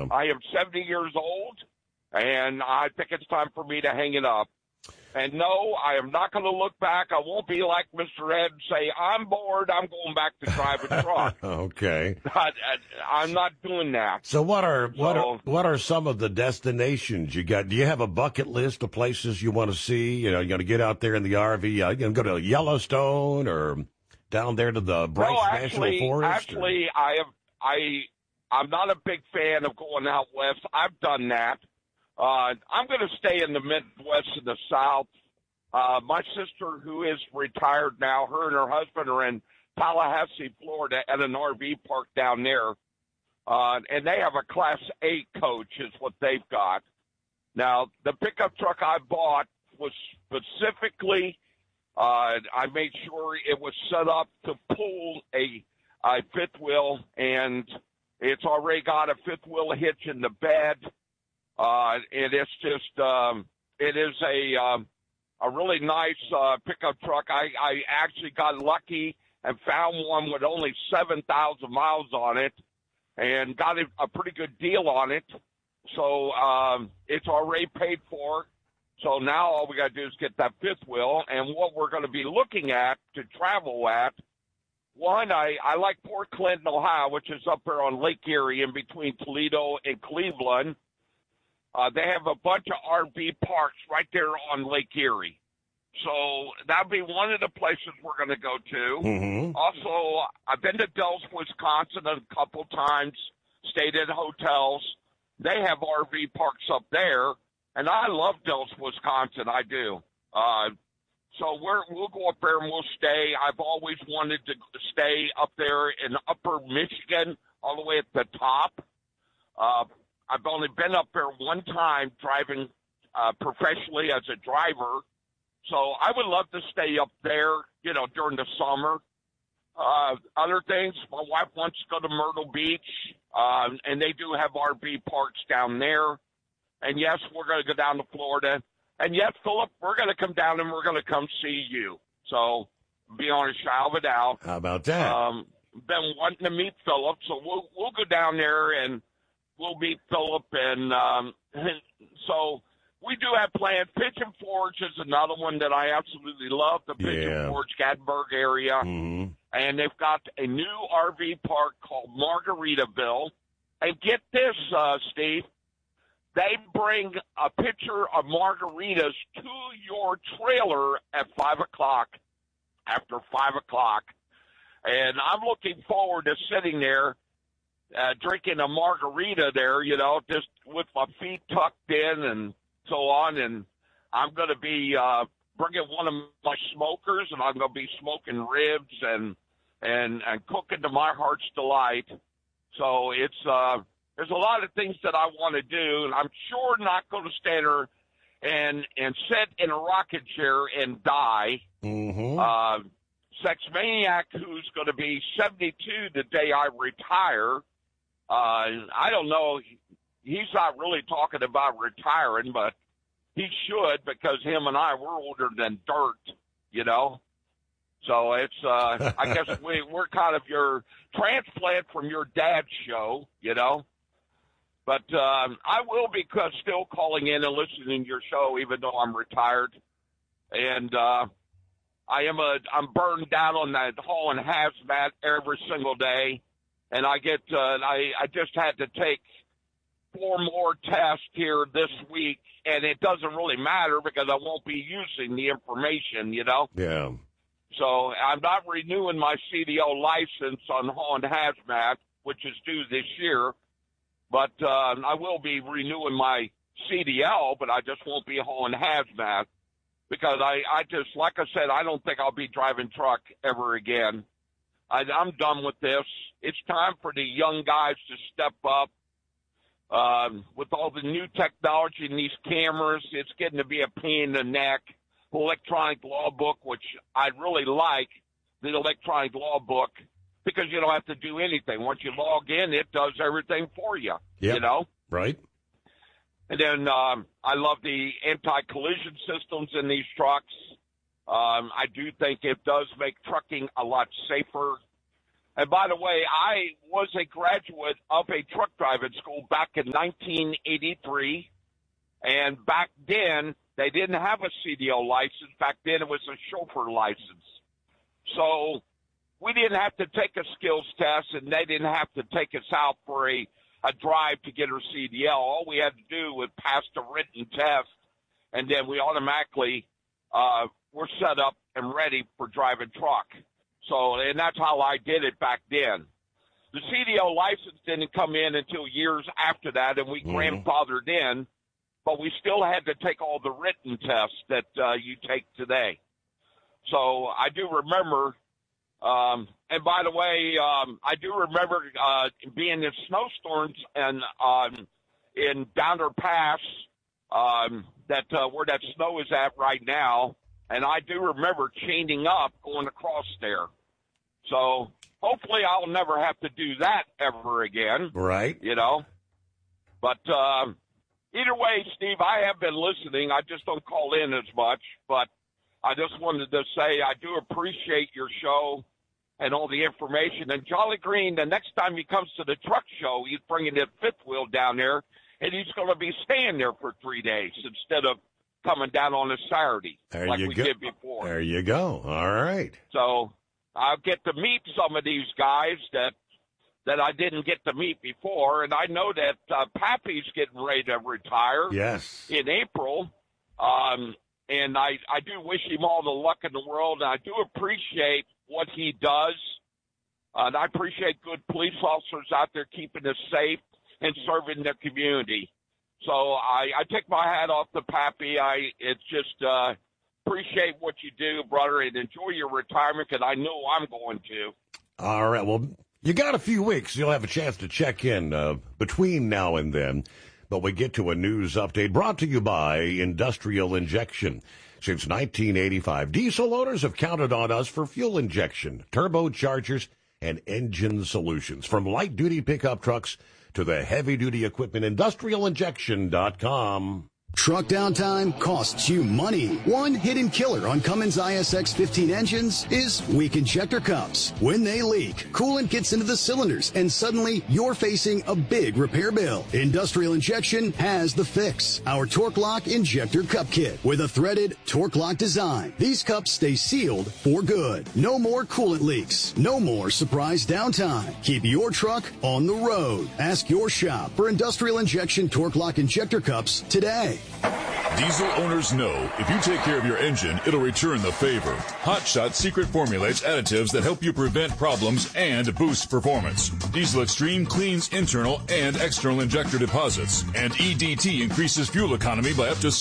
Yeah. I am 70 years old, and I think it's time for me to hang it up. And no, I am not going to look back. I won't be like Mr. Ed and say, I'm bored, I'm going back to drive a truck. Okay. I'm not doing that. So what are some of the destinations you got? Do you have a bucket list of places you want to see? You going to get out there in the RV? You going to go to Yellowstone or down there to the Bryce National Forest? Actually, I'm not a big fan of going out west. I've done that. I'm going to stay in the Midwest and the South. My sister, who is retired now, her and her husband are in Tallahassee, Florida, at an RV park down there. And they have a Class 8 coach is what they've got. Now, the pickup truck I bought was specifically, I made sure it was set up to pull a fifth wheel, and it's already got a fifth wheel hitch in the bed. It's just, it is a really nice pickup truck. I actually got lucky and found one with only 7,000 miles on it and got a pretty good deal on it. So it's already paid for. So now all we got to do is get that fifth wheel. And what we're going to be looking at to travel at, one, I like Port Clinton, Ohio, which is up there on Lake Erie in between Toledo and Cleveland. They have a bunch of RV parks right there on Lake Erie. So that'll be one of the places we're going to go to. Mm-hmm. Also, I've been to Dells, Wisconsin a couple times, stayed at hotels. They have RV parks up there, and I love Dells, Wisconsin. I do. So we'll go up there and we'll stay. I've always wanted to stay up there in Upper Michigan, all the way at the top. I've only been up there one time driving professionally as a driver. So I would love to stay up there, during the summer. Other things, my wife wants to go to Myrtle Beach, and they do have RV parks down there. And, yes, we're going to go down to Florida. And, yes, Philip, we're going to come down and we're going to come see you. So be on a shadow of a doubt. How about that? Been wanting to meet Philip, so we'll go down there and we'll meet Philip. And so we do have plans. Pigeon Forge is another one that I absolutely love, the Pigeon Forge, Gatlinburg area. Mm-hmm. And they've got a new RV park called Margaritaville. And get this, Steve, they bring a pitcher of margaritas to your trailer at 5 o'clock, after 5 o'clock. And I'm looking forward to sitting there drinking a margarita there, just with my feet tucked in and so on. And I'm going to be bringing one of my smokers, and I'm going to be smoking ribs and cooking to my heart's delight. So it's there's a lot of things that I want to do, and I'm sure not going to stand there and sit in a rocket chair and die. Mm-hmm. Sex Maniac, who's going to be 72 the day I retire, I don't know. He's not really talking about retiring, but he should, because him and I, we're older than dirt, So it's, I guess we're kind of your transplant from your dad's show, But I will be still calling in and listening to your show, even though I'm retired. And I'm burned down on that hauling hazmat every single day. And I just had to take 4 more tests here this week, and it doesn't really matter because I won't be using the information, Yeah. So I'm not renewing my CDL license on hauling hazmat, which is due this year. But I will be renewing my CDL, but I just won't be hauling hazmat because I just, like I said, I don't think I'll be driving truck ever again. I'm done with this. It's time for the young guys to step up. With all the new technology and these cameras, it's getting to be a pain in the neck. Electronic law book, which I really like, the electronic law book, because you don't have to do anything. Once you log in, it does everything for you, Right. And then I love the anti-collision systems in these trucks. I do think it does make trucking a lot safer. And by the way, I was a graduate of a truck driving school back in 1983. And back then, they didn't have a CDL license. Back then, it was a chauffeur license. So we didn't have to take a skills test, and they didn't have to take us out for a drive to get our CDL. All we had to do was pass the written test, and then we automatically were set up and ready for driving truck. So, and that's how I did it back then. The CDL license didn't come in until years after that, and we grandfathered in, but we still had to take all the written tests that you take today. So I do remember, and by the way, I do remember being in snowstorms and in Downer Pass, that where that snow is at right now. And I do remember chaining up going across there. So hopefully I'll never have to do that ever again. Right. You know. But either way, Steve, I have been listening. I just don't call in as much. But I just wanted to say I do appreciate your show and all the information. And Jolly Green, the next time he comes to the truck show, he's bringing his fifth wheel down there, and he's going to be staying there for 3 days instead of coming down on a Saturday like we did before. There you go. All right. So I'll get to meet some of these guys that I didn't get to meet before, and I know that Pappy's getting ready to retire. Yes. In April, and I do wish him all the luck in the world, and I do appreciate what he does, and I appreciate good police officers out there keeping us safe and serving the community. So I take my hat off to Pappy. It's just appreciate what you do, brother, and enjoy your retirement, because I know I'm going to. All right. Well, you got a few weeks. You'll have a chance to check in between now and then. But we get to a news update brought to you by Industrial Injection. Since 1985, diesel owners have counted on us for fuel injection, turbochargers, and engine solutions. From light-duty pickup trucks to the heavy-duty equipment, industrialinjection.com. Truck downtime costs you money. One hidden killer on Cummins ISX 15 engines is weak injector cups. When they leak, coolant gets into the cylinders, and suddenly you're facing a big repair bill. Industrial Injection has the fix. Our Torque Lock Injector Cup Kit with a threaded Torque Lock design. These cups stay sealed for good. No more coolant leaks. No more surprise downtime. Keep your truck on the road. Ask your shop for Industrial Injection Torque Lock Injector Cups today. Diesel owners know if you take care of your engine, it'll return the favor. Hot Shot Secret formulates additives that help you prevent problems and boost performance. Diesel Extreme cleans internal and external injector deposits. And EDT increases fuel economy by up to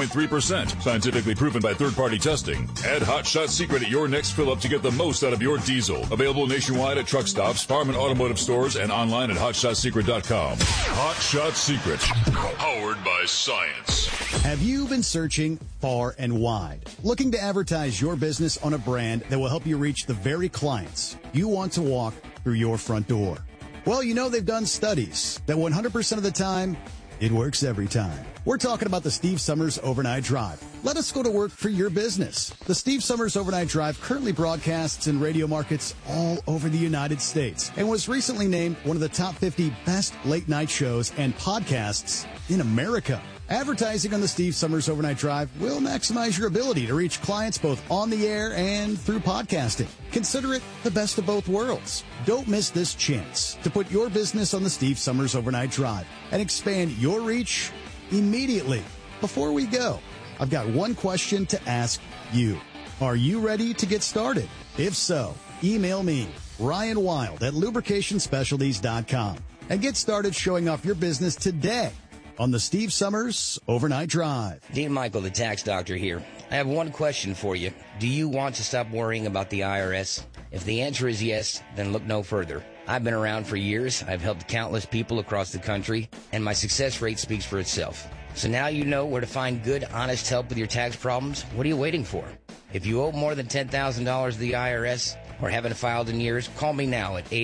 7.3%. Scientifically proven by third-party testing. Add Hot Shot Secret at your next fill-up to get the most out of your diesel. Available nationwide at truck stops, farm and automotive stores, and online at HotShotSecret.com. Hot Shot Secret. Powered by science. Have you been searching far and wide, looking to advertise your business on a brand that will help you reach the very clients you want to walk through your front door? Well, you know they've done studies that 100% of the time, it works every time. We're talking about the Steve Summers Overnight Drive. Let us go to work for your business. The Steve Summers Overnight Drive currently broadcasts in radio markets all over the United States and was recently named one of the top 50 best late-night shows and podcasts in America. Advertising on the Steve Summers Overnight Drive will maximize your ability to reach clients both on the air and through podcasting. Consider it the best of both worlds. Don't miss this chance to put your business on the Steve Summers Overnight Drive and expand your reach immediately. Before we go, I've got one question to ask you. Are you ready to get started? If so, email me, Ryan Wild at lubricationspecialties.com, and get started showing off your business today on the Steve Summers Overnight Drive. Dean Michael, the tax doctor here. I have one question for you. Do you want to stop worrying about the IRS? If the answer is yes, then look no further. I've been around for years. I've helped countless people across the country, and my success rate speaks for itself. So now you know where to find good, honest help with your tax problems. What are you waiting for? If you owe more than $10,000 to the IRS, or haven't filed in years, call me now at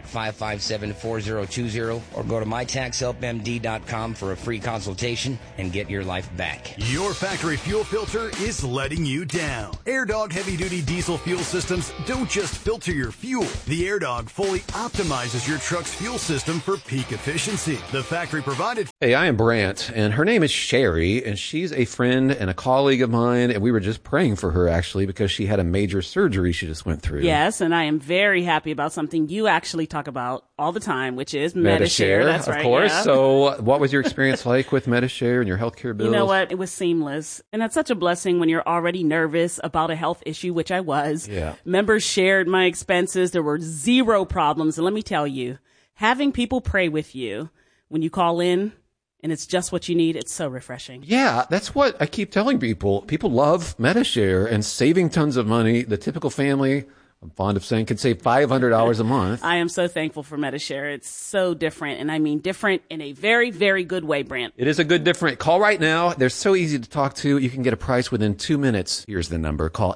888-557-4020 or go to mytaxhelpmd.com for a free consultation and get your life back. Your factory fuel filter is letting you down. AirDog heavy-duty diesel fuel systems don't just filter your fuel. The AirDog fully optimizes your truck's fuel system for peak efficiency. The factory provided... Hey, I am Brant, and her name is Sherry, and she's a friend and a colleague of mine, and we were just praying for her, actually, because she had a major surgery she just went through. Yes, and I am very happy about something you actually talk about all the time, which is Medi-Share. That's right, of course. Yeah. So what was your experience like with Medi-Share and your healthcare bills? You know what? It was seamless. And that's such a blessing when you're already nervous about a health issue, which I was. Yeah. Members shared my expenses. There were zero problems. And let me tell you, having people pray with you when you call in, and it's just what you need, it's so refreshing. Yeah, that's what I keep telling people. People love Medi-Share and saving tons of money. The typical family, I'm fond of saying, could save $500 a month. I am so thankful for Medi-Share. It's so different, and I mean different in a very, very good way, Brant. It is a good different. Call right now. They're so easy to talk to. You can get a price within 2 minutes. Here's the number. Call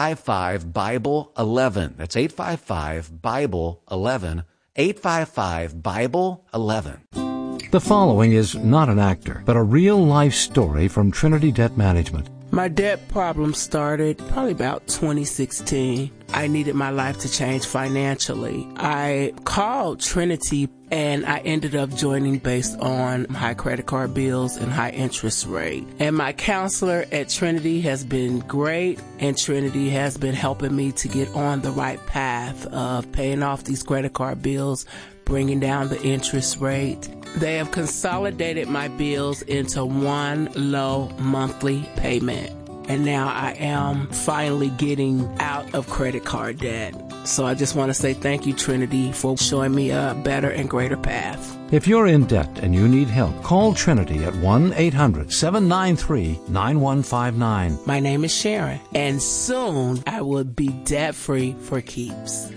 855-BIBLE-11. That's 855-BIBLE-11. 855-BIBLE-11. The following is not an actor, but a real-life story from Trinity Debt Management. My debt problem started probably about 2016. I needed my life to change financially. I called Trinity and I ended up joining based on high credit card bills and high interest rate. And my counselor at Trinity has been great, and Trinity has been helping me to get on the right path of paying off these credit card bills, bringing down the interest rate. They have consolidated my bills into one low monthly payment. And now I am finally getting out of credit card debt. So I just want to say thank you, Trinity, for showing me a better and greater path. If you're in debt and you need help, call Trinity at 1-800-793-9159. My name is Sharon, and soon I will be debt-free for keeps.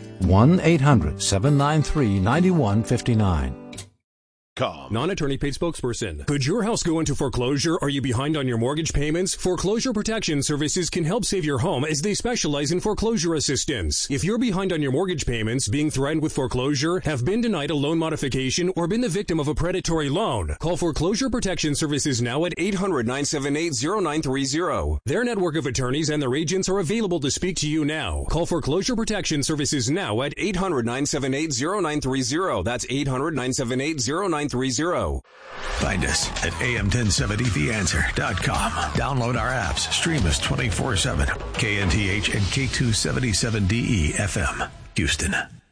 1-800-793-9159. Non-attorney paid spokesperson. Could your house go into foreclosure? Are you behind on your mortgage payments? Foreclosure Protection Services can help save your home as they specialize in foreclosure assistance. If you're behind on your mortgage payments, being threatened with foreclosure, have been denied a loan modification, or been the victim of a predatory loan, call Foreclosure Protection Services now at 800-978-0930. Their network of attorneys and their agents are available to speak to you now. Call Foreclosure Protection Services now at 800-978-0930. That's 800-978-0930. Find us at am1070theanswer.com. Download our apps. Stream us 24/7. KNTH and K277DE FM, Houston.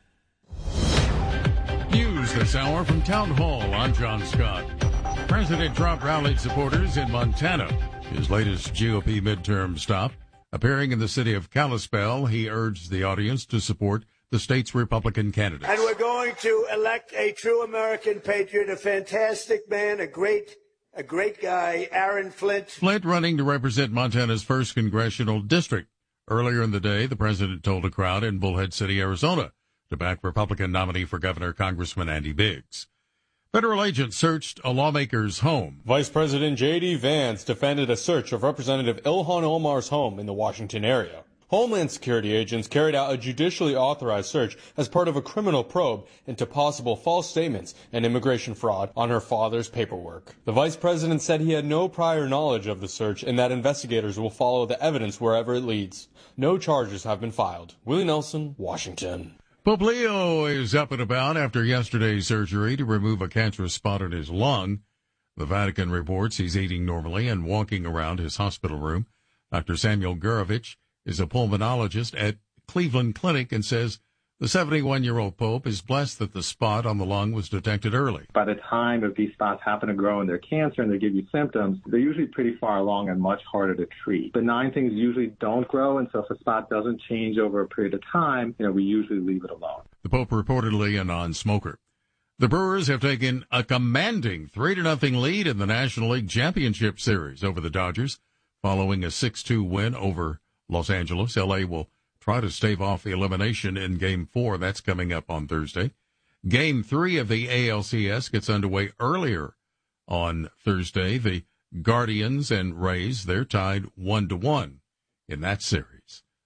News this hour from Town Hall. I'm John Scott. President Trump rallied supporters in Montana. His latest GOP midterm stop. Appearing in the city of Kalispell, he urged the audience to support the state's Republican candidates. And we're going to elect a true American patriot, a fantastic man, a great guy, Aaron Flint. Flint running to represent Montana's 1st congressional district. Earlier in the day, the president told a crowd in Bullhead City, Arizona, to back Republican nominee for governor, Congressman Andy Biggs. Federal agents searched a lawmaker's home. Vice President J.D. Vance defended a search of Representative Ilhan Omar's home in the Washington area. Homeland Security agents carried out a judicially authorized search as part of a criminal probe into possible false statements and immigration fraud on her father's paperwork. The vice president said he had no prior knowledge of the search and that investigators will follow the evidence wherever it leads. No charges have been filed. Willie Nelson, Washington. Pope Leo is up and about after yesterday's surgery to remove a cancerous spot in his lung. The Vatican reports he's eating normally and walking around his hospital room. Dr. Samuel Gurovich is a pulmonologist at Cleveland Clinic and says the 71-year-old Pope is blessed that the spot on the lung was detected early. By the time if these spots happen to grow in their cancer and they give you symptoms, they're usually pretty far along and much harder to treat. Benign things usually don't grow, and so if a spot doesn't change over a period of time, we usually leave it alone. The Pope reportedly a non-smoker. The Brewers have taken a commanding 3-0 lead in the National League Championship Series over the Dodgers, following a 6-2 win over Los Angeles. L.A. will try to stave off the elimination in Game 4. That's coming up on Thursday. Game 3 of the ALCS gets underway earlier on Thursday. The Guardians and Rays, they're tied 1-1 in that series.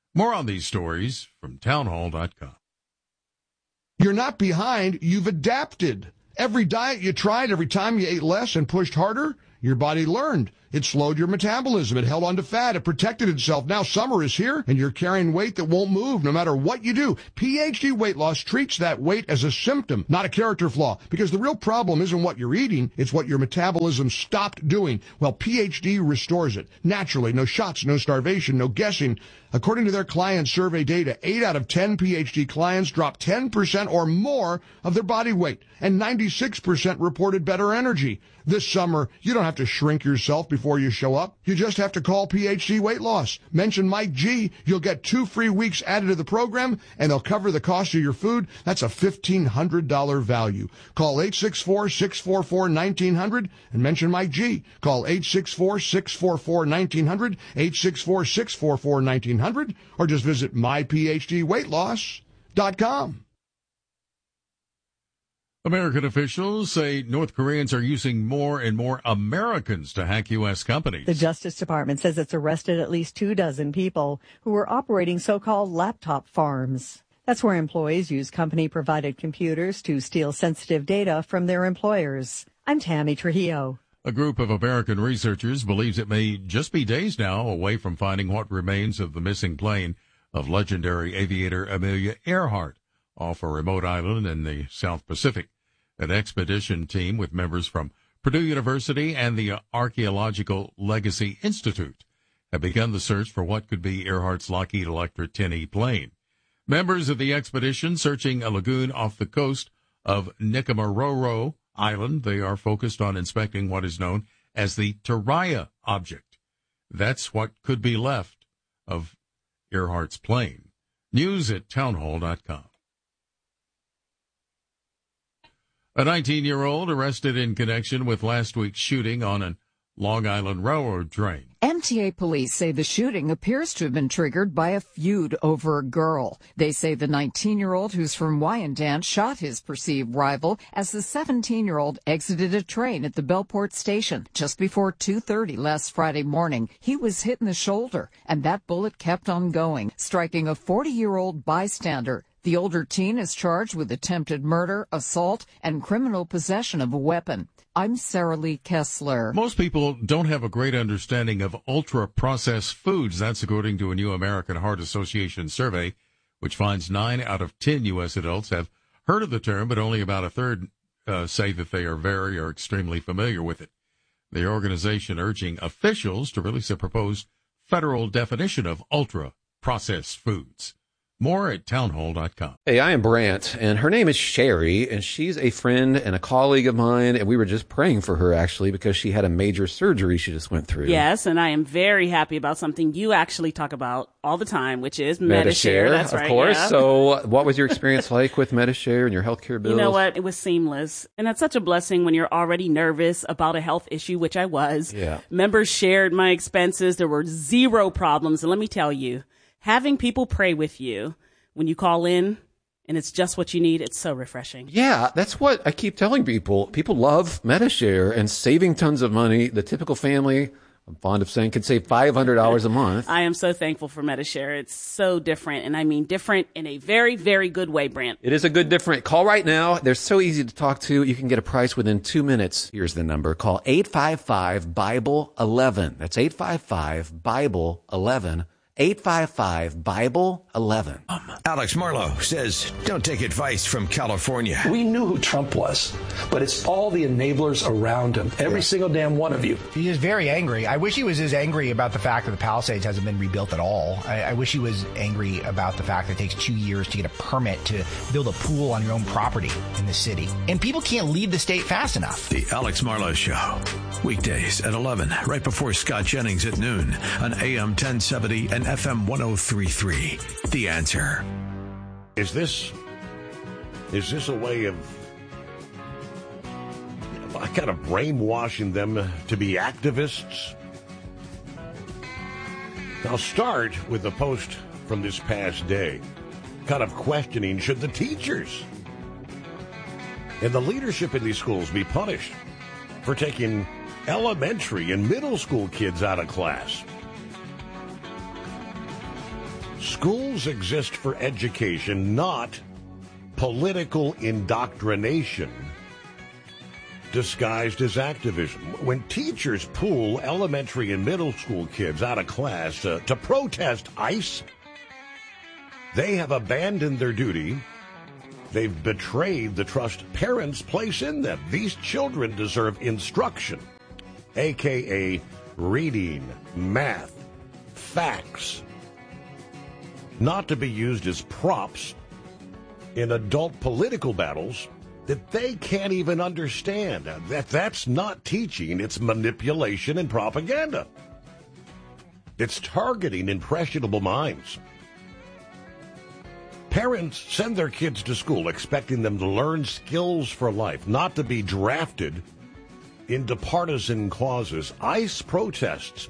More on these stories from townhall.com. You're not behind, you've adapted. Every diet you tried, every time you ate less and pushed harder, your body learned. It slowed your metabolism. It held on to fat. It protected itself. Now summer is here, and you're carrying weight that won't move no matter what you do. PhD Weight Loss treats that weight as a symptom, not a character flaw, because the real problem isn't what you're eating, it's what your metabolism stopped doing. Well, PhD restores it. Naturally, no shots, no starvation, no guessing. According to their client survey data, 8 out of 10 PhD clients dropped 10% or more of their body weight, and 96% reported better energy. This summer, you don't have to shrink yourself before you show up. You just have to call PhD Weight Loss. Mention Mike G. You'll get 2 free weeks added to the program, and they'll cover the cost of your food. That's a $1,500 value. Call 864-644-1900 and mention Mike G. Call 864-644-1900, 864-644-1900, or just visit myphdweightloss.com. American officials say North Koreans are using more and more Americans to hack U.S. companies. The Justice Department says it's arrested at least 24 people who were operating so-called laptop farms. That's where employees use company-provided computers to steal sensitive data from their employers. I'm Tammy Trujillo. A group of American researchers believes it may just be days now away from finding what remains of the missing plane of legendary aviator Amelia Earhart off a remote island in the South Pacific. An expedition team with members from Purdue University and the Archaeological Legacy Institute have begun the search for what could be Earhart's Lockheed Electra 10E plane. Members of the expedition searching a lagoon off the coast of Nikumaroro Island, they are focused on inspecting what is known as the Taraya object. That's what could be left of Earhart's plane. News at townhall.com. A 19-year-old arrested in connection with last week's shooting on a Long Island Railroad train. MTA police say the shooting appears to have been triggered by a feud over a girl. They say the 19-year-old who's from Wyandanch shot his perceived rival as the 17-year-old exited a train at the Bellport station just before 2:30 last Friday morning. He was hit in the shoulder, and that bullet kept on going, striking a 40-year-old bystander. The older teen is charged with attempted murder, assault, and criminal possession of a weapon. I'm Sarah Lee Kessler. Most people don't have a great understanding of ultra-processed foods. That's according to a new American Heart Association survey, which finds 9 out of 10 U.S. adults have heard of the term, but only about a third say that they are very or extremely familiar with it. The organization urging officials to release a proposed federal definition of ultra-processed foods. More at townhall.com. Hey, I am Brant, and her name is Sherry, and she's a friend and a colleague of mine, and we were just praying for her, actually, because she had a major surgery she just went through. Yes, and I am very happy about something you actually talk about all the time, which is Medi-Share. That's right. Of course. Yeah. So what was your experience like with Medi-Share and your healthcare bills? You know what? It was seamless. And that's such a blessing when you're already nervous about a health issue, which I was. Yeah. Members shared my expenses. There were 0 problems. And let me tell you, having people pray with you when you call in and it's just what you need, it's so refreshing. Yeah, that's what I keep telling people. People love Medi-Share and saving tons of money. The typical family, I'm fond of saying, can save $500 a month. I am so thankful for Medi-Share. It's so different, and I mean different in a very, very good way, Brant. It is a good different. Call right now. They're so easy to talk to. You can get a price within 2 minutes. Here's the number. Call 855-BIBLE-11. That's 855-BIBLE-11. 855-BIBLE-11. Alex Marlowe says, don't take advice from California. We knew who Trump was, but it's all the enablers around him. Every single damn one of you. He is very angry. I wish he was as angry about the fact that the Palisades hasn't been rebuilt at all. I wish he was angry about the fact that it takes 2 years to get a permit to build a pool on your own property in the city. And people can't leave the state fast enough. The Alex Marlowe Show. Weekdays at 11, right before Scott Jennings at noon on AM 1070 and FM 1033. The Answer. Is this a way of kind of brainwashing them to be activists? I'll start with a post from this past day, kind of questioning, should the teachers and the leadership in these schools be punished for taking elementary and middle school kids out of class? Schools exist for education, not political indoctrination disguised as activism. When teachers pull elementary and middle school kids out of class to protest ICE, they have abandoned their duty. They've betrayed the trust parents place in them. These children deserve instruction, a.k.a. reading, math, facts, not to be used as props in adult political battles that they can't even understand. That's not teaching, it's manipulation and propaganda. It's targeting impressionable minds. Parents send their kids to school expecting them to learn skills for life, not to be drafted into partisan causes. ICE protests,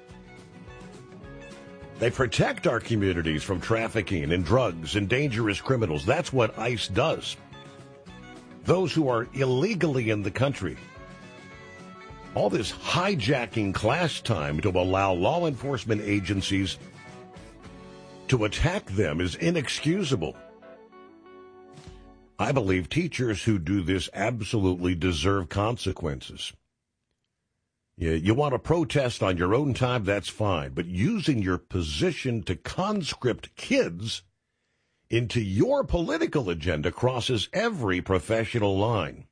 they protect our communities from trafficking and drugs and dangerous criminals. That's what ICE does. Those who are illegally in the country. All this hijacking class time to allow law enforcement agencies to attack them is inexcusable. I believe teachers who do this absolutely deserve consequences. You want to protest on your own time, that's fine, but using your position to conscript kids into your political agenda crosses every professional line.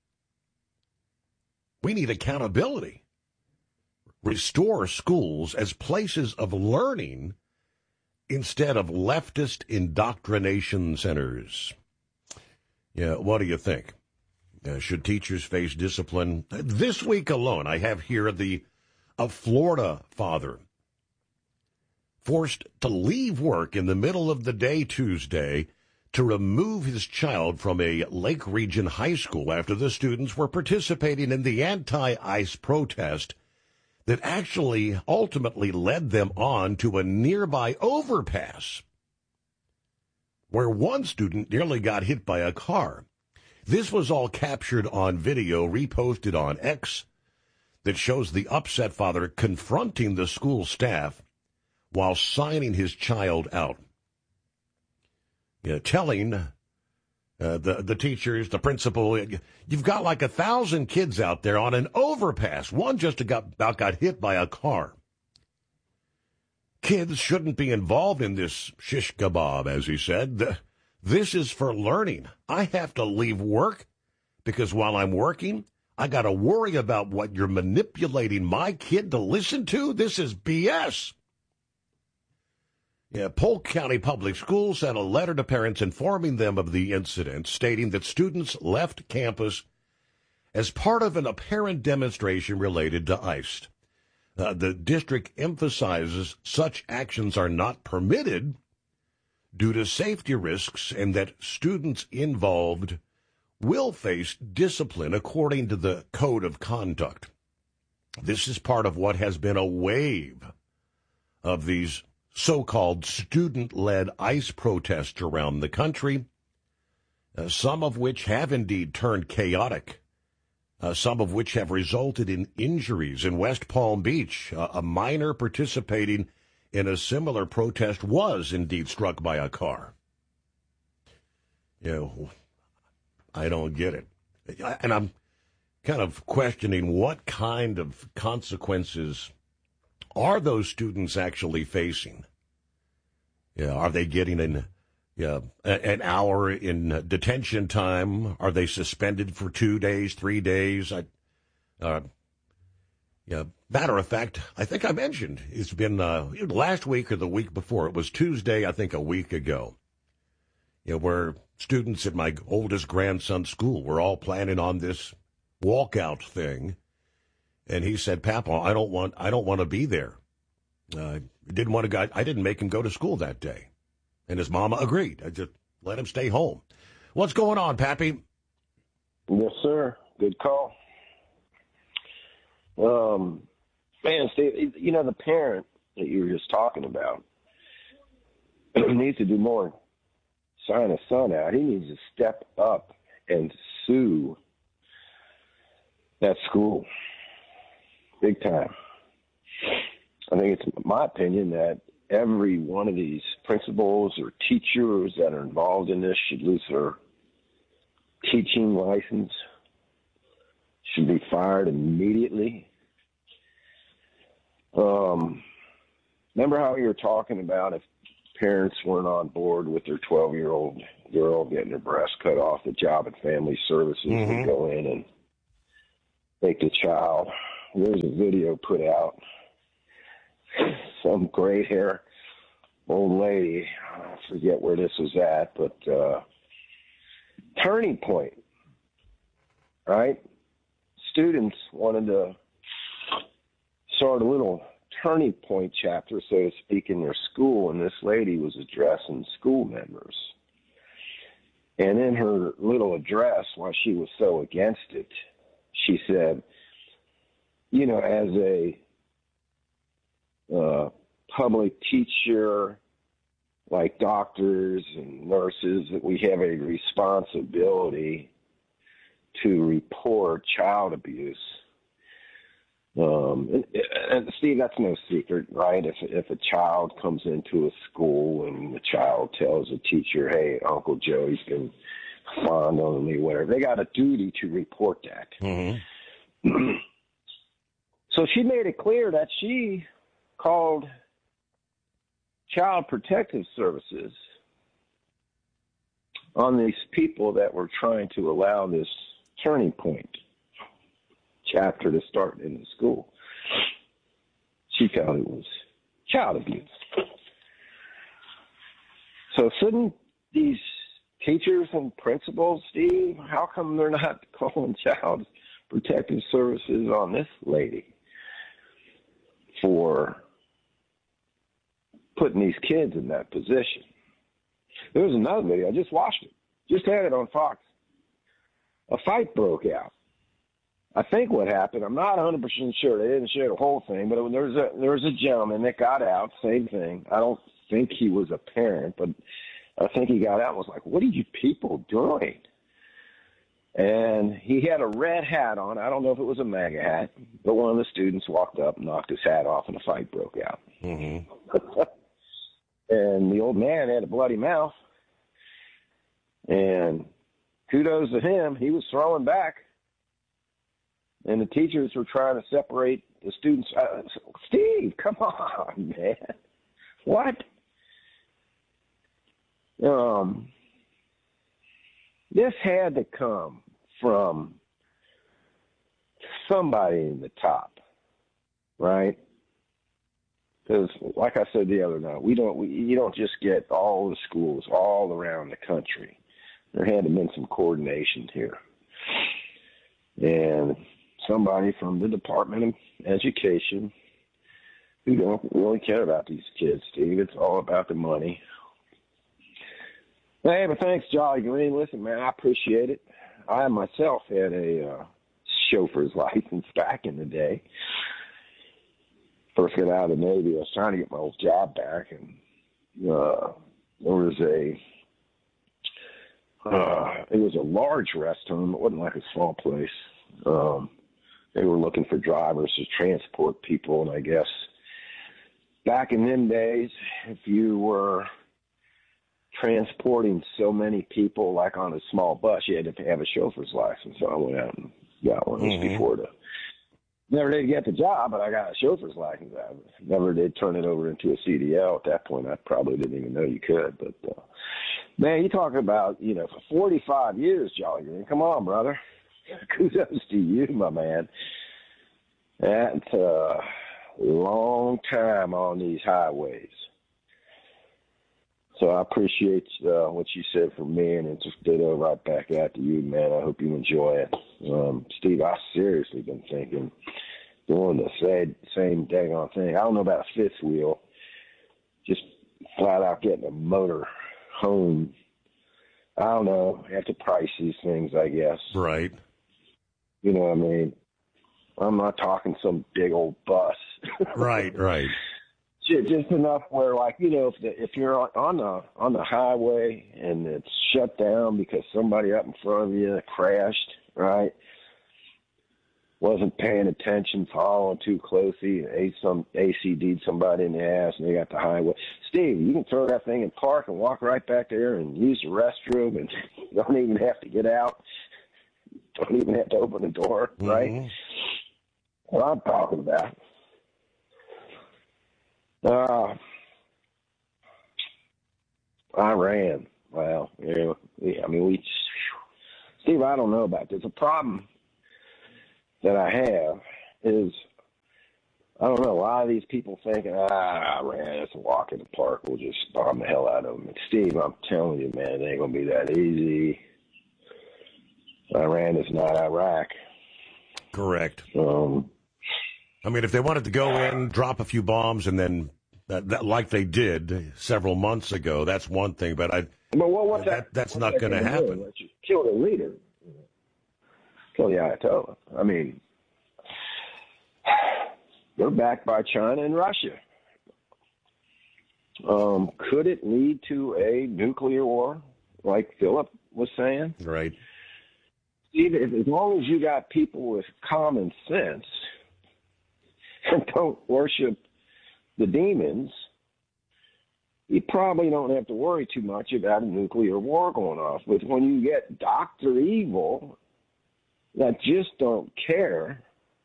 We need accountability. Restore schools as places of learning instead of leftist indoctrination centers. Yeah, what do you think? Should teachers face discipline? This week alone, I have here a Florida father forced to leave work in the middle of the day Tuesday to remove his child from a Lake Region high school after the students were participating in the anti-ICE protest that actually ultimately led them on to a nearby overpass where one student nearly got hit by a car. This was all captured on video, reposted on X, that shows the upset father confronting the school staff while signing his child out. Telling the teachers, the principal, you've got like 1,000 kids out there on an overpass. One just about got hit by a car. Kids shouldn't be involved in this shish kebab, as he said. This is for learning. I have to leave work because while I'm working, I got to worry about what you're manipulating my kid to listen to. This is BS. Polk County Public Schools sent a letter to parents informing them of the incident, stating that students left campus as part of an apparent demonstration related to ICE. The district emphasizes such actions are not permitted due to safety risks and that students involved will face discipline according to the Code of Conduct. This is part of what has been a wave of these so-called student-led ICE protests around the country, some of which have indeed turned chaotic, some of which have resulted in injuries. In West Palm Beach, a minor participating in a similar protest was indeed struck by a car. I don't get it. And I'm kind of questioning what kind of consequences are those students actually facing? Are they getting an hour in detention time? Are they suspended for 2 days, 3 days? Matter of fact, I think I mentioned it's been last week or the week before. It was Tuesday, I think, a week ago. Where students at my oldest grandson's school were all planning on this walkout thing, and he said, "Papa, I don't want to be there. Didn't want to go. I didn't make him go to school that day," and his mama agreed. I just let him stay home. What's going on, Pappy? Yes, sir. Good call. Man, Steve, the parent that you were just talking about needs to do more. Sign his son out. He needs to step up and sue that school big time. I think it's my opinion that every one of these principals or teachers that are involved in this should lose their teaching license, should be fired immediately. Remember how you were talking about if parents weren't on board with their 12-year-old girl getting her breast cut off, the Job and Family Services would go in and take the child. There's a video put out. Some gray hair old lady, I forget where this was at, but Turning Point, right? Students wanted to start a little Turning Point chapter, so to speak, in their school, and this lady was addressing school members. And in her little address, why she was so against it, she said, you know, as a public teacher, like doctors and nurses, that we have a responsibility to report child abuse. And Steve, that's no secret, right? If a child comes into a school and the child tells a teacher, hey, Uncle Joey's been fondling me, whatever, they got a duty to report that. So she made it clear that she called Child Protective Services on these people that were trying to allow this Turning Point chapter to start in the school. She felt it was child abuse. So shouldn't these teachers and principals, Steve, how come they're not calling Child Protective Services on this lady for putting these kids in that position? There was another video. I just watched it. Just had it on Fox. A fight broke out. I think what happened, I'm not 100% sure. They didn't share the whole thing, but there was a gentleman that got out, same thing. I don't think he was a parent, but I think he got out and was like, what are you people doing? And he had a red hat on. I don't know if it was a MAGA hat, but one of the students walked up and knocked his hat off, and a fight broke out. And the old man had a bloody mouth, and kudos to him, he was throwing back. And the teachers were trying to separate the students. Steve, come on, man. What? This had to come from somebody in the top, right? Because, like I said the other night, you don't just get all the schools all around the country. There had to have been some coordination here. And somebody from the Department of Education who don't really care about these kids, Steve. It's all about the money. Hey, but thanks, Jolly Green. Listen, man, I appreciate it. I myself had a chauffeur's license back in the day. First got out of the Navy, I was trying to get my old job back, and there was it was a large rest home. It wasn't like a small place. They were looking for drivers to transport people, and I guess back in them days, if you were transporting so many people, like on a small bus, you had to have a chauffeur's license. So I went out and got one before never did get the job, but I got a chauffeur's license. I never did turn it over into a CDL. At that point, I probably didn't even know you could. But, man, you talk about, for 45 years, Jolly Green. Come on, brother. Kudos to you, my man. That's a long time on these highways. So I appreciate what you said for me, and it's just ditto right back at you, man. I hope you enjoy it. Steve, I've seriously been thinking doing the same dang on thing. I don't know about a fifth wheel, just flat out getting a motor home. I don't know. I have to price these things, I guess. Right. You know what I mean? I'm not talking some big old bus. Right. Just enough where, like, if you're on the highway and it's shut down because somebody up in front of you crashed, right? wasn't paying attention, following too closely, and ACD'd somebody in the ass, and they got the highway. Steve, you can throw that thing in park and walk right back there and use the restroom, and you don't even have to get out. Don't even have to open the door, right? What I'm talking about. Iran. Well, I mean, Steve, I don't know about this. The problem that I have is, I don't know, a lot of these people thinking, Iran, it's a walk in the park. We'll just bomb the hell out of them. And Steve, I'm telling you, man, it ain't going to be that easy. Iran is not Iraq. Correct. I mean, if they wanted to go in, drop a few bombs, and then, like they did several months ago, that's one thing. But that's not going to happen. You kill the leader. Kill the Ayatollah. I mean, they're backed by China and Russia. Could it lead to a nuclear war, like Philip was saying? Right. As long as you got people with common sense and don't worship the demons, you probably don't have to worry too much about a nuclear war going off. But when you get Dr. Evil that just don't care,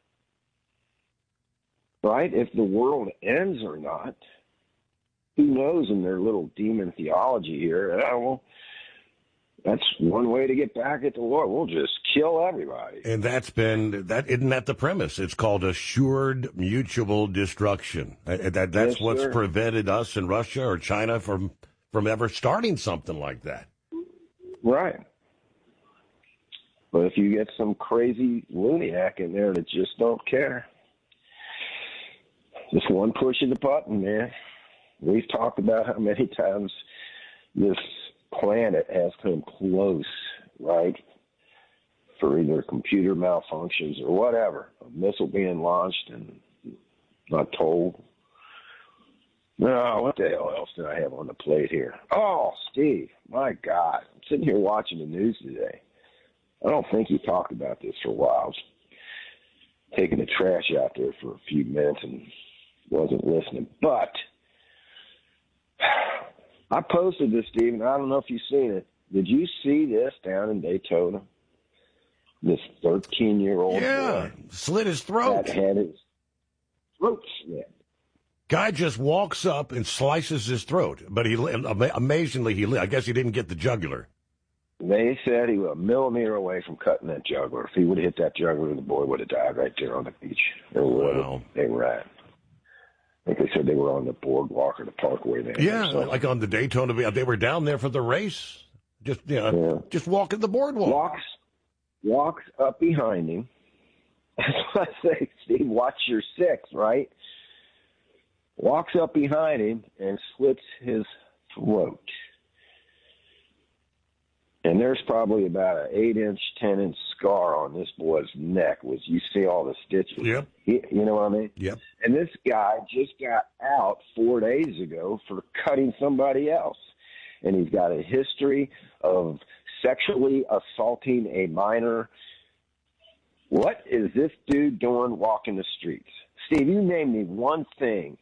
right, if the world ends or not, who knows in their little demon theology here, well, that's one way to get back at the Lord. We'll just kill everybody. And isn't that the premise? It's called assured mutual destruction. That's what's prevented us in Russia or China from ever starting something like that. Right. But if you get some crazy looniac in there that just don't care, just one push of the button, man. We've talked about how many times this planet has come close, right, for either computer malfunctions or whatever, a missile being launched and not told. No, what the hell else did I have on the plate here? Oh, Steve, my God. I'm sitting here watching the news today. I don't think you talked about this for a while. I was taking the trash out there for a few minutes and wasn't listening. But I posted this, Steve, I don't know if you've seen it. Did you see this down in Daytona? This 13-year-old boy slit his throat. That had his throat slit. Guy just walks up and slices his throat, but amazingly, I guess he didn't get the jugular. They said he was a millimeter away from cutting that jugular. If he would have hit that jugular, the boy would have died right there on the beach. Wow. They were at. I think they said they were on the boardwalk or the parkway there. Yeah, like on the Daytona. They were down there for the race. Just walking the boardwalk. Walks up behind him. That's what I say, Steve, watch your six, right? Walks up behind him and slits his throat. And there's probably about an 8-inch, 10-inch scar on this boy's neck. You see all the stitches. Yep. You know what I mean? Yep. And this guy just got out 4 days ago for cutting somebody else. And he's got a history of sexually assaulting a minor. What is this dude doing walking the streets? Steve, you name me one thing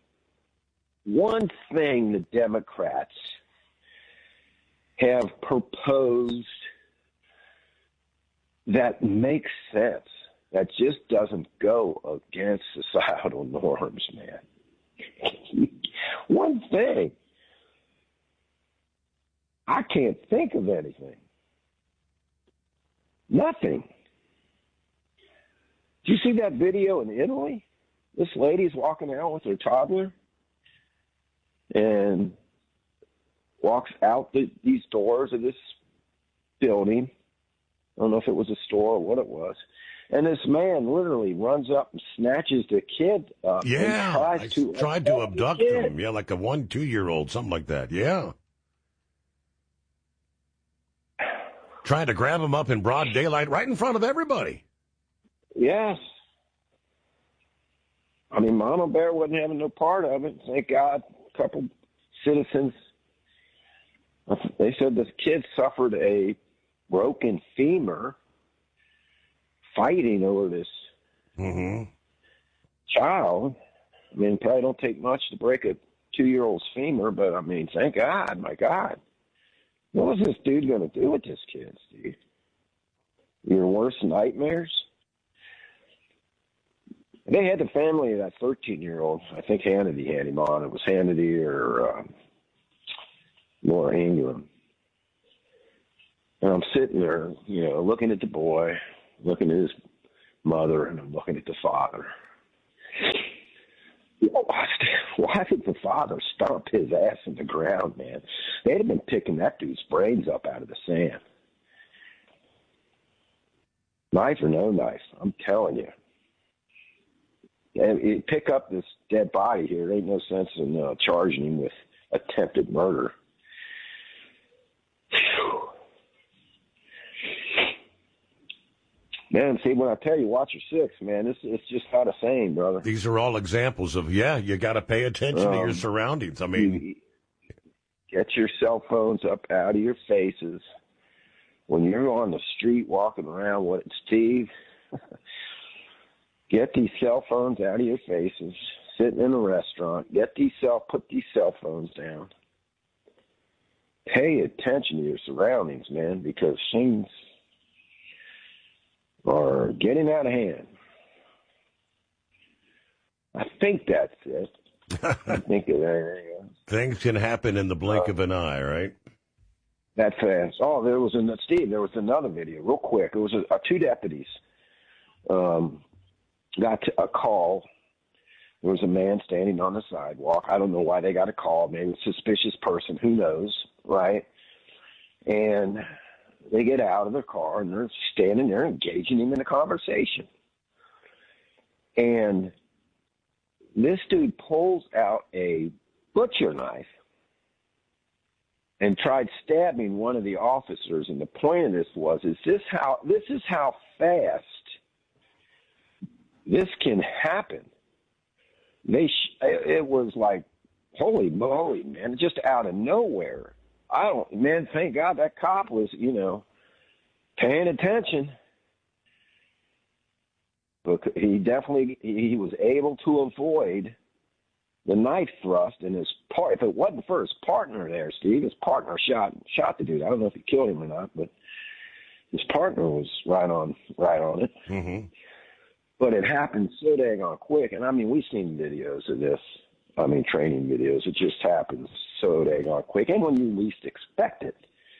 the Democrats have proposed that makes sense, that just doesn't go against societal norms, man. One thing. I can't think of anything. Nothing. Did you see that video in Italy? This lady's walking out with her toddler and walks out these doors of this building. I don't know if it was a store or what it was. And this man literally runs up and snatches the kid up. Yeah, and tried to abduct him. Yeah, like a 1-2-year-old, something like that. Yeah. Trying to grab him up in broad daylight right in front of everybody. Yes. I mean, Mama Bear wasn't having no part of it. Thank God, a couple citizens. They said this kid suffered a broken femur fighting over this Mm-hmm. Child, I mean, probably don't take much to break a 2-year-old's femur, but I mean, thank God, my God. What was this dude going to do with this kid, Steve? Your worst nightmares? They had the family of that 13-year-old. I think Hannity had him on. It was Hannity or Laura Ingraham. And I'm sitting there, looking at the boy, looking at his mother, and I'm looking at the father. Why did the father stomp his ass in the ground, man? They'd have been picking that dude's brains up out of the sand. Knife or no knife, I'm telling you. And pick up this dead body here. There ain't no sense in charging him with attempted murder. Whew. Man, see, when I tell you, watch your six, man, it's just not the same, brother. These are all examples of, you got to pay attention to your surroundings. I mean, get your cell phones up out of your faces. When you're on the street walking around, Steve, get these cell phones out of your faces. Sitting in a restaurant, put these cell phones down. Pay attention to your surroundings, man, because things are getting out of hand. I think that's it. I think it. Things can happen in the blink of an eye, right? That fast. Oh, there was another video, real quick. It was two deputies got a call. There was a man standing on the sidewalk. I don't know why they got a call. Maybe a suspicious person. Who knows, right? And they get out of their car, and they're standing there engaging him in a conversation. And this dude pulls out a butcher knife and tried stabbing one of the officers. And the point of this is how fast this can happen. It was like, holy moly, man, just out of nowhere. Thank God that cop was, paying attention. But he was able to avoid the knife thrust, and if it wasn't for his partner there, Steve, his partner shot the dude. I don't know if he killed him or not, but his partner was right on it. Mm-hmm. But it happened so daggone quick, and I mean, we've seen videos of this. I mean, training videos. It just happens so daggone quick, and when you least expect it.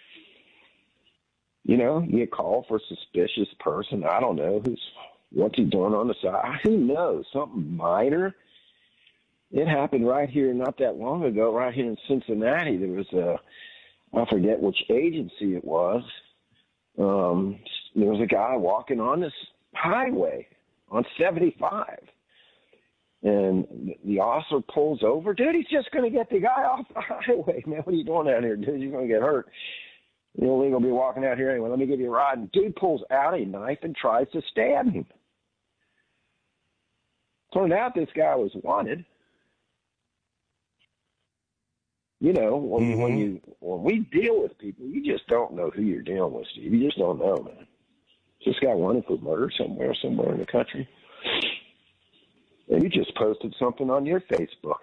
You get called for a suspicious person. I don't know what's he doing on the side. Who knows? Something minor. It happened right here not that long ago, right here in Cincinnati. There was I forget which agency it was. There was a guy walking on this highway on 75. And the officer pulls over. Dude, he's just going to get the guy off the highway. Man, what are you doing out here, dude? You're going to get hurt. You're only going to be walking out here anyway. Let me give you a ride. And dude pulls out a knife and tries to stab him. Turned out this guy was wanted. When we deal with people, you just don't know who you're dealing with, Steve. You just don't know, man. This guy wanted for murder somewhere in the country. And you just posted something on your Facebook.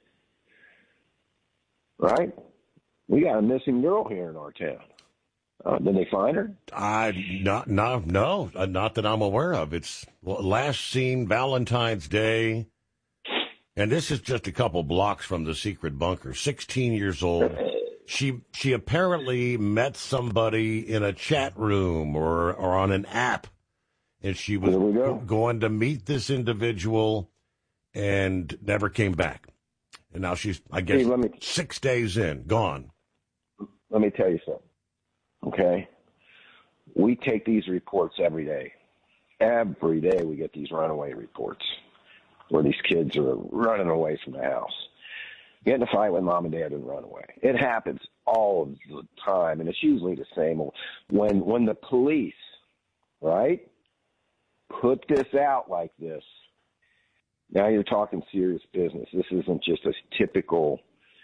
Right? We got a missing girl here in our town. Did they find her? No, not that I'm aware of. It's last seen Valentine's Day. And this is just a couple blocks from the secret bunker. 16 years old. She apparently met somebody in a chat room or on an app. And she was going to meet this individual and never came back. And now she's, I guess, 6 days in, gone. Let me tell you something, okay? We take these reports every day. Every day we get these runaway reports where these kids are running away from the house. Get in a fight with mom and dad and run away. It happens all the time, and it's usually the same. When the police, right, put this out like this, now you're talking serious business. This isn't just a typical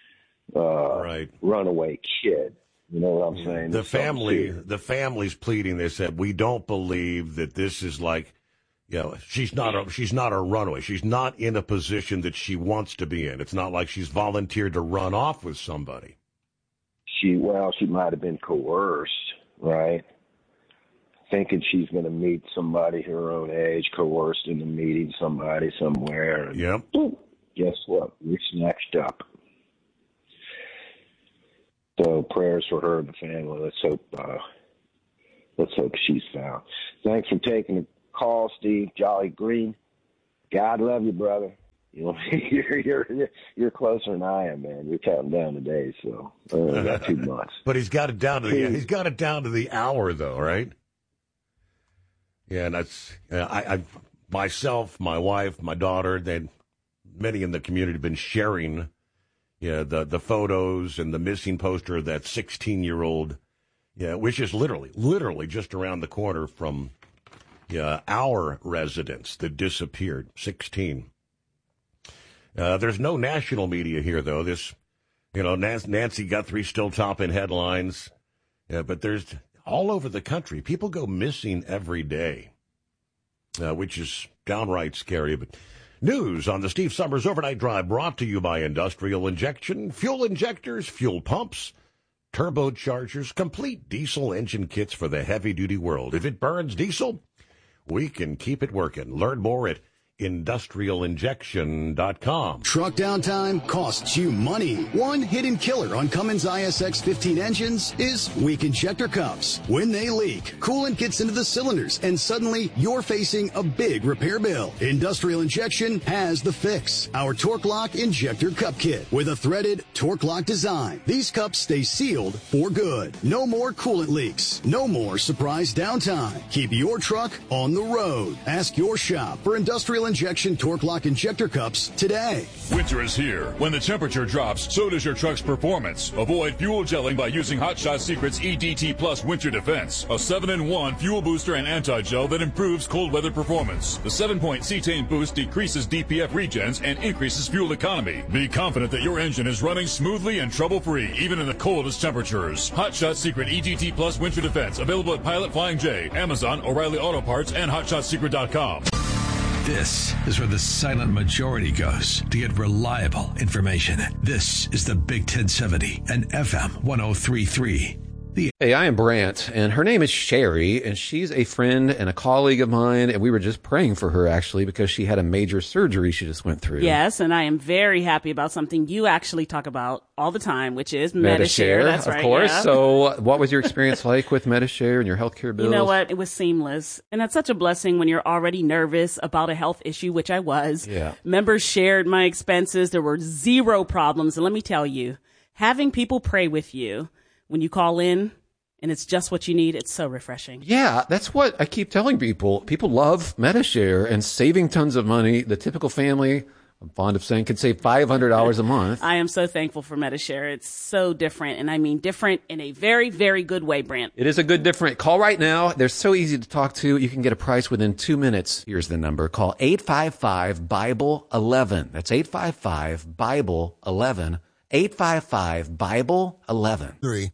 runaway kid. You know what I'm saying? The family's pleading. They said, we don't believe that this is like, she's not a runaway. She's not in a position that she wants to be in. It's not like she's volunteered to run off with somebody. She might have been coerced, right? Thinking she's going to meet somebody her own age, coerced into meeting somebody somewhere. And yep. Guess what? We're snatched up. So prayers for her and the family. Let's hope she's found. Thanks for taking the call, Steve. Jolly Green. God love you, brother. You're closer than I am, man. You're counting down the days, so I got 2 months. But he's got it down to the hour, though, right? Yeah, and that's I myself, my wife, my daughter, many in the community have been sharing, the photos and the missing poster of that 16-year-old, which is literally just around the corner from our residence that disappeared, 16. There's no national media here, though. This, Nancy Guthrie still topping headlines, but there's all over the country. People go missing every day, which is downright scary. But news on the Steve Summers Overnight Drive brought to you by Industrial Injection, fuel injectors, fuel pumps, turbochargers, complete diesel engine kits for the heavy-duty world. If it burns diesel, we can keep it working. Learn more at industrialinjection.com. Truck downtime costs you money. One hidden killer on Cummins ISX 15 engines is weak injector cups. When they leak, coolant gets into the cylinders, and suddenly you're facing a big repair bill. Industrial Injection has the fix. Our Torque Lock Injector Cup Kit with a threaded Torque Lock design. These cups stay sealed for good. No more coolant leaks. No more surprise downtime. Keep your truck on the road. Ask your shop for Industrial Injection Torque Lock Injector Cups today. Winter is here. When the temperature drops, so does your truck's performance. Avoid fuel gelling by using Hot Shot Secret's EDT Plus Winter Defense, a 7-in-1 fuel booster and anti-gel that improves cold weather performance. The 7-point cetane boost decreases DPF regens and increases fuel economy. Be confident that your engine is running smoothly and trouble-free, even in the coldest temperatures. Hot Shot Secret EDT Plus Winter Defense, available at Pilot Flying J, Amazon, O'Reilly Auto Parts, and HotShotSecret.com. This is where the silent majority goes to get reliable information. This is the Big 1070 and FM 1033. Hey, I am Brant, and her name is Sherry, and she's a friend and a colleague of mine, and we were just praying for her, actually, because she had a major surgery she just went through. Yes, and I am very happy about something you actually talk about all the time, which is Medi-Share. That's right, of course. Yeah. So what was your experience like with Medi-Share and your healthcare bills? You know what? It was seamless. And that's such a blessing when you're already nervous about a health issue, which I was. Yeah. Members shared my expenses. There were zero problems. And let me tell you, having people pray with you when you call in, and it's just what you need, it's so refreshing. Yeah, that's what I keep telling people. People love Medi-Share and saving tons of money. The typical family, I'm fond of saying, could save $500 a month. I am so thankful for Medi-Share. It's so different, and I mean different in a very, very good way, Brant. It is a good different. Call right now. They're so easy to talk to. You can get a price within 2 minutes. Here's the number. Call 855-BIBLE-11. That's 855-BIBLE-11. 855-BIBLE-11. 3.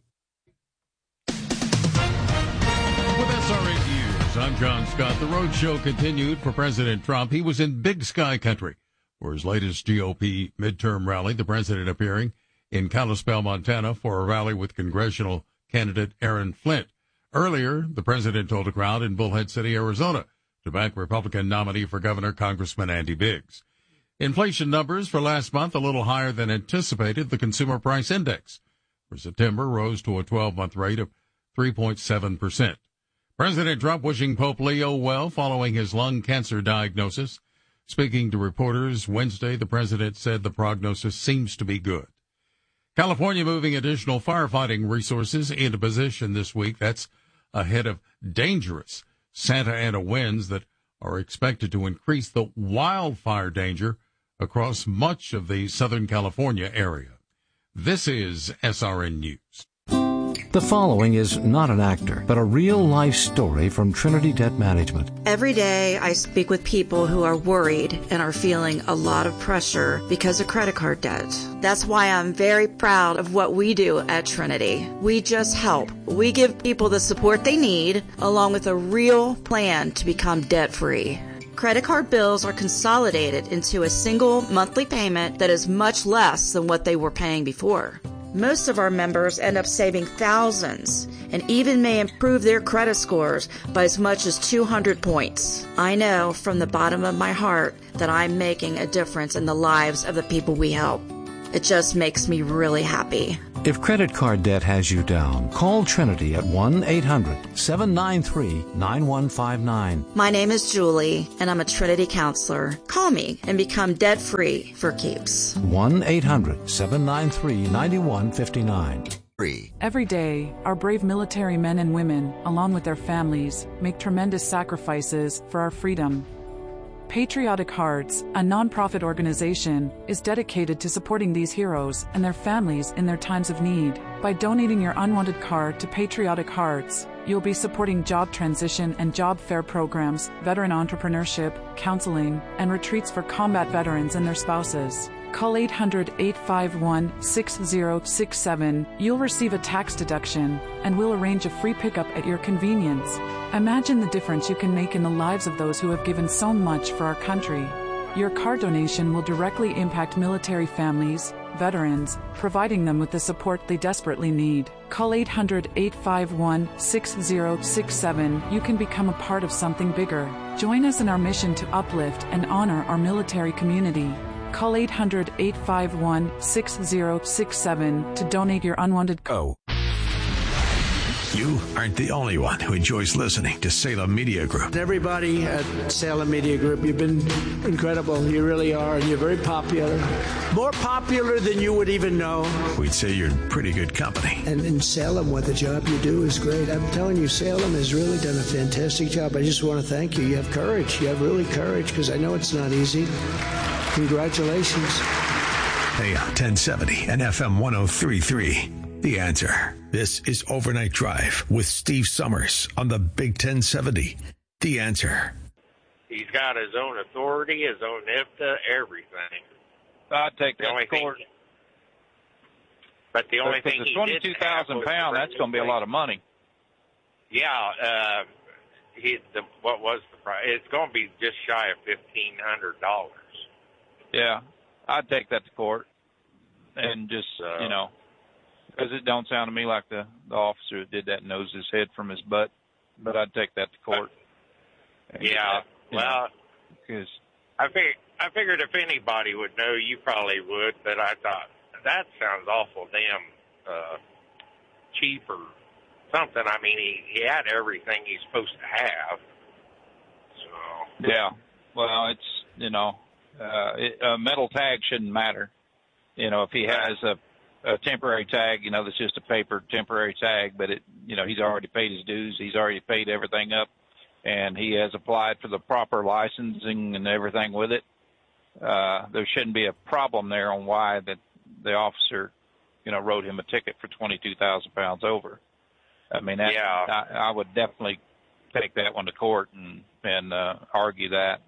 I'm John Scott. The road show continued for President Trump. He was in Big Sky Country for his latest GOP midterm rally, the president appearing in Kalispell, Montana for a rally with congressional candidate Aaron Flint. Earlier, the president told a crowd in Bullhead City, Arizona, to back Republican nominee for governor, Congressman Andy Biggs. Inflation numbers for last month a little higher than anticipated. The Consumer Price Index for September rose to a 12-month rate of 3.7%. President Trump wishing Pope Leo well following his lung cancer diagnosis. Speaking to reporters Wednesday, the president said the prognosis seems to be good. California moving additional firefighting resources into position this week. That's ahead of dangerous Santa Ana winds that are expected to increase the wildfire danger across much of the Southern California area. This is SRN News. The following is not an actor, but a real-life story from Trinity Debt Management. Every day I speak with people who are worried and are feeling a lot of pressure because of credit card debt. That's why I'm very proud of what we do at Trinity. We just help. We give people the support they need, along with a real plan to become debt-free. Credit card bills are consolidated into a single monthly payment that is much less than what they were paying before. Most of our members end up saving thousands and even may improve their credit scores by as much as 200 points. I know from the bottom of my heart that I'm making a difference in the lives of the people we help. It just makes me really happy. If credit card debt has you down, call Trinity at 1-800-793-9159. My name is Julie, and I'm a Trinity counselor. Call me and become debt-free for keeps. 1-800-793-9159. Every day, our brave military men and women, along with their families, make tremendous sacrifices for our freedom. Patriotic Hearts, a nonprofit organization, is dedicated to supporting these heroes and their families in their times of need. By donating your unwanted card to Patriotic Hearts, you'll be supporting job transition and job fair programs, veteran entrepreneurship, counseling, and retreats for combat veterans and their spouses. Call 800-851-6067. You'll receive a tax deduction, and we'll arrange a free pickup at your convenience. Imagine the difference you can make in the lives of those who have given so much for our country. Your card donation will directly impact military families, veterans, providing them with the support they desperately need. Call 800-851-6067. You can become a part of something bigger. Join us in our mission to uplift and honor our military community. Call 800-851-6067 to donate your unwanted card. You aren't the only one who enjoys listening to Salem Media Group. Everybody at Salem Media Group, you've been incredible. You really are, and you're very popular. More popular than you would even know. We'd say you're in pretty good company. And in Salem, what the job you do is great. I'm telling you, Salem has really done a fantastic job. I just want to thank you. You have courage. You have really courage, because I know it's not easy. Congratulations. AM 1070 and FM 103.3. The Answer. This is Overnight Drive with Steve Summers on the Big 1070. The Answer. He's got his own authority, his own IFTA, everything. I'd take that to court. But the only thing he did 22,000 pounds, that's going to be a lot of money. Yeah. What was the price? It's going to be just shy of $1,500. Yeah, I'd take that to court and just, because it don't sound to me like the officer that did that knows his head from his butt, but I'd take that to court. Yeah, because I figured if anybody would know, you probably would, but I thought, that sounds awful damn cheap or something. I mean, he had everything he's supposed to have. So. Yeah, well, it's, a metal tag shouldn't matter. If he has a temporary tag, that's just a paper temporary tag, but he's already paid his dues. He's already paid everything up, and he has applied for the proper licensing and everything with it. There shouldn't be a problem there on why the officer, wrote him a ticket for 22,000 pounds over. I mean, I would definitely take that one to court and argue that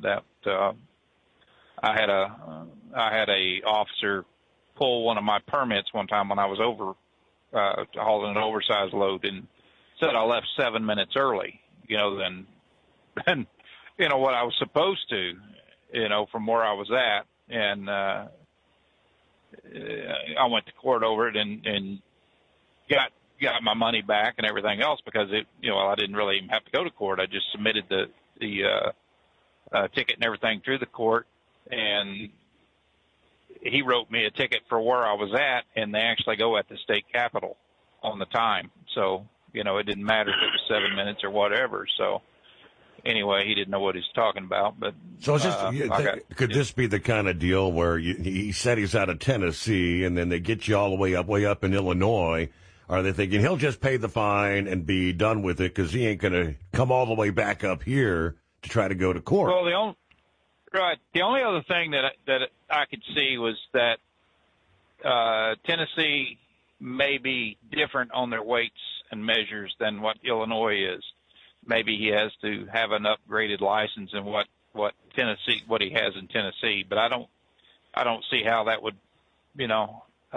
I had a officer pull one of my permits one time when I was over hauling an oversized load, and said I left 7 minutes early, than what I was supposed to, from where I was at, and I went to court over it and got my money back and everything else because I didn't really even have to go to court. I just submitted the ticket and everything through the court. And he wrote me a ticket for where I was at, and they actually go at the state capitol on the time. So, it didn't matter if it was 7 minutes or whatever. So, anyway, he didn't know what he was talking about. But so, could this be the kind of deal where he said he's out of Tennessee, and then they get you all the way up in Illinois? Are they thinking he'll just pay the fine and be done with it because he ain't going to come all the way back up here to try to go to court? Well, the only other thing that I could see was that Tennessee may be different on their weights and measures than what Illinois is. Maybe he has to have an upgraded license in what he has in Tennessee, but I don't see how that would,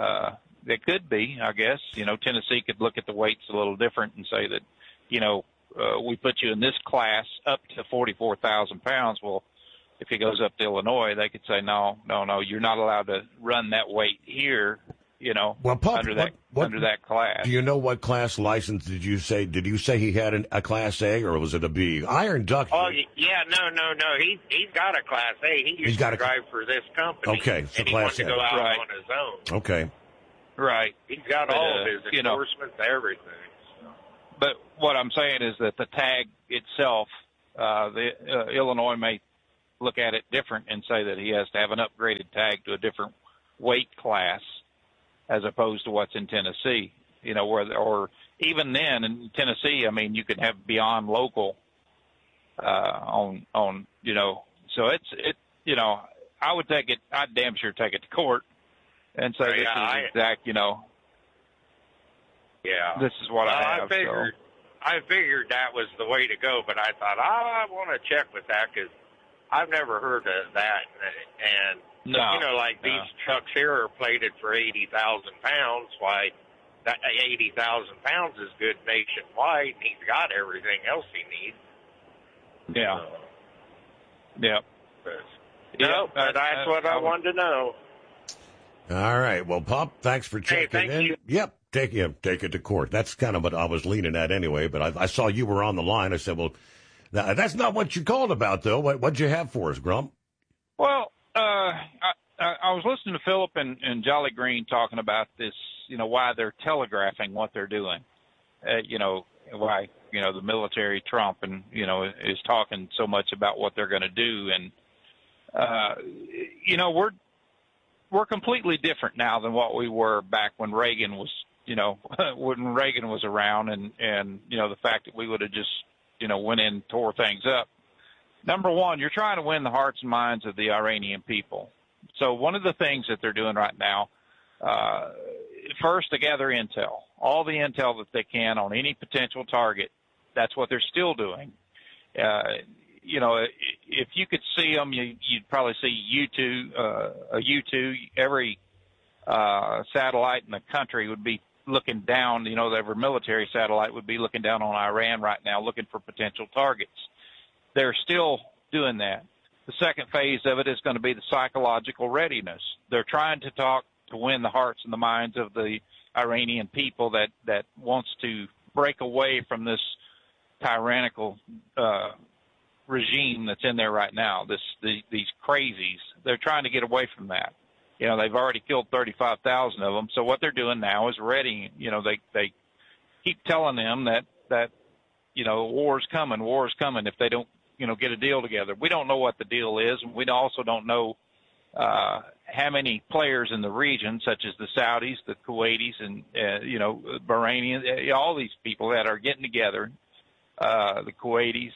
it could be, I guess. Tennessee could look at the weights a little different and say that, we put you in this class up to 44,000 pounds. Well, if he goes up to Illinois, they could say, no, you're not allowed to run that weight here, under that class. Do you know what class license did you say? Did you say he had a Class A, or was it a B? Iron Duck. Oh, yeah, no. He's got a Class A. He used to drive for this company. Okay, so and he Class wanted to A. go out Right. on his own. Okay. Right. He's got all of his endorsements, everything. But what I'm saying is that the tag itself, Illinois may look at it different and say that he has to have an upgraded tag to a different weight class as opposed to what's in Tennessee, or even then in Tennessee, I mean, you could have beyond local, so I would take it, I'd damn sure take it to court and say this is exact, Yeah. this is what I have. I figured that was the way to go, but I thought, I want to check with that because I've never heard of that. And, these trucks here are plated for 80,000 pounds. Why, that 80,000 pounds is good nationwide, and he's got everything else he needs. Yeah. But that's what I wanted to know. All right. Well, Pop, thanks for checking thank in. you. Yep. Take it to court. That's kind of what I was leaning at anyway, but I saw you were on the line. I said, well, that's not what you called about, though. What'd you have for us, Grump? Well, I was listening to Philip and Jolly Green talking about this, why they're telegraphing what they're doing. Why, the military, Trump, and, is talking so much about what they're going to do. And, we're completely different now than what we were back when Reagan was, when Reagan was around and, the fact that we would have just, went in and tore things up. Number one, you're trying to win the hearts and minds of the Iranian people. So one of the things that they're doing right now, first to gather intel, all the intel that they can on any potential target. That's what they're still doing. If you could see them, you'd probably see U-2, every satellite in the country would be looking down, every military satellite would be looking down on Iran right now, looking for potential targets. They're still doing that. The second phase of it is going to be the psychological readiness. They're trying to talk to win the hearts and the minds of the Iranian people that wants to break away from this tyrannical regime that's in there right now, these crazies. They're trying to get away from that. They've already killed 35,000 of them. So what they're doing now is readying. They keep telling them that war's coming if they don't, get a deal together. We don't know what the deal is, and we also don't know how many players in the region, such as the Saudis, the Kuwaitis, and Bahrainians, all these people that are getting together, the Kuwaitis,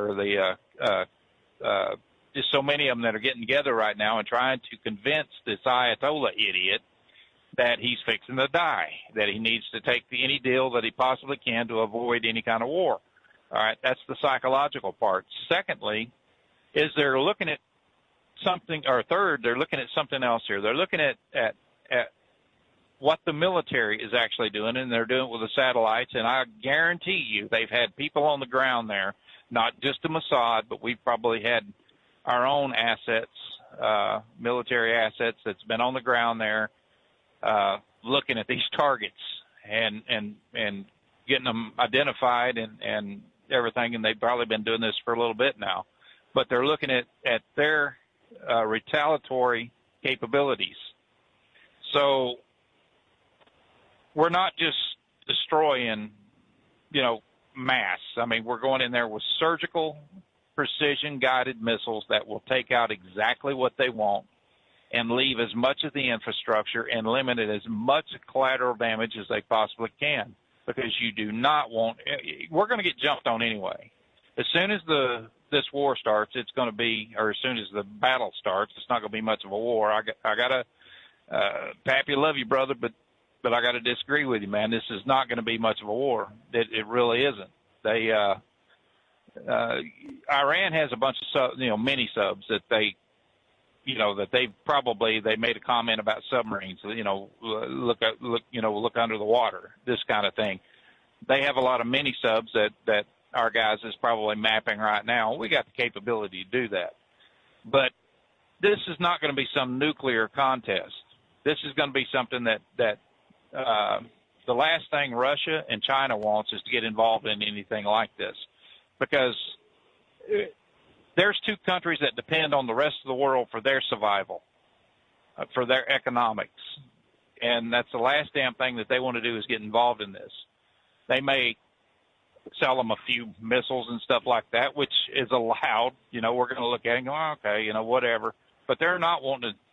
just so many of them that are getting together right now and trying to convince this Ayatollah idiot that he's fixing to die, that he needs to take any deal that he possibly can to avoid any kind of war. All right, that's the psychological part. Secondly, is they're looking at something, or third, they're looking at something else here. They're looking at what the military is actually doing, and they're doing it with the satellites, and I guarantee you they've had people on the ground there, not just the Mossad, but we've probably had our own assets, military assets that's been on the ground there, looking at these targets and getting them identified and everything, and they've probably been doing this for a little bit now. But they're looking at their retaliatory capabilities. So we're not just destroying, mass. I mean, we're going in there with surgical precision-guided missiles that will take out exactly what they want and leave as much of the infrastructure and limit as much collateral damage as they possibly can, because you do not want – we're going to get jumped on anyway. As soon as this war starts, it's going to be – or as soon as the battle starts, it's not going to be much of a war. I got to Pappy, I love you, brother, but I got to disagree with you, man. This is not going to be much of a war. It really isn't. They Iran has a bunch of mini subs that they made a comment about submarines. Look under the water, this kind of thing. They have a lot of mini subs that our guys is probably mapping right now. We got the capability to do that. But this is not going to be some nuclear contest. This is going to be something that the last thing Russia and China wants is to get involved in anything like this, because there's two countries that depend on the rest of the world for their survival, for their economics. And that's the last damn thing that they want to do is get involved in this. They may sell them a few missiles and stuff like that, which is allowed. We're going to look at it and go, okay, whatever. But they're not wanting to